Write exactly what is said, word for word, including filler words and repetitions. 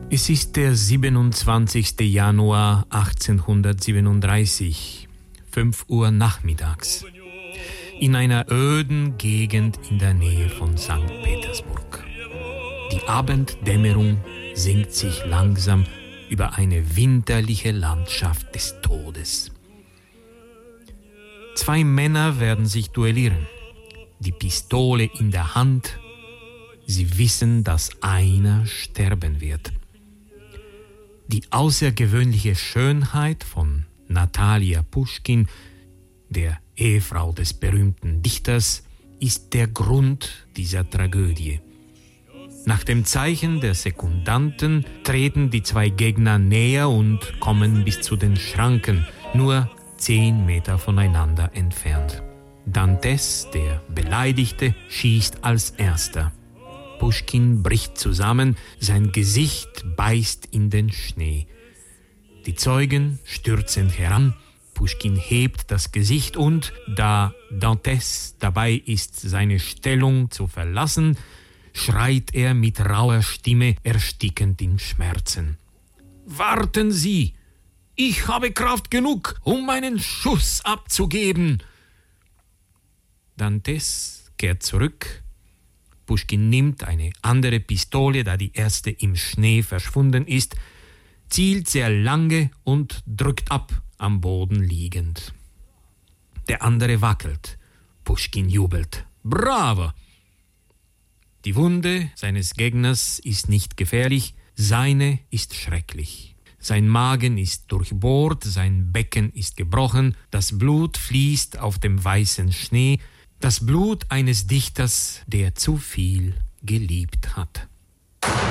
Es ist der siebenundzwanzigster Januar achtzehnhundertsiebenunddreißig, fünf Uhr nachmittags, in einer öden Gegend in der Nähe von Sankt Petersburg. Die Abenddämmerung senkt sich langsam über eine winterliche Landschaft des Todes. Zwei Männer werden sich duellieren, die Pistole in der Hand. Sie wissen, dass einer sterben wird. Die außergewöhnliche Schönheit von Natalia Puschkin, der Ehefrau des berühmten Dichters, ist der Grund dieser Tragödie. Nach dem Zeichen der Sekundanten treten die zwei Gegner näher und kommen bis zu den Schranken, nur zehn Meter voneinander entfernt. Dantes, der Beleidigte, schießt als erster. Puschkin bricht zusammen, sein Gesicht beißt in den Schnee. Die Zeugen stürzen heran, Puschkin hebt das Gesicht und, da Dantes dabei ist, seine Stellung zu verlassen, schreit er mit rauer Stimme, erstickend in Schmerzen. »Warten Sie! Ich habe Kraft genug, um meinen Schuss abzugeben!« Dantes kehrt zurück. Puschkin nimmt eine andere Pistole, da die erste im Schnee verschwunden ist, zielt sehr lange und drückt ab, am Boden liegend. Der andere wackelt. Puschkin jubelt. »Bravo!« Die Wunde seines Gegners ist nicht gefährlich, seine ist schrecklich. Sein Magen ist durchbohrt, sein Becken ist gebrochen, das Blut fließt auf dem weißen Schnee, das Blut eines Dichters, der zu viel geliebt hat.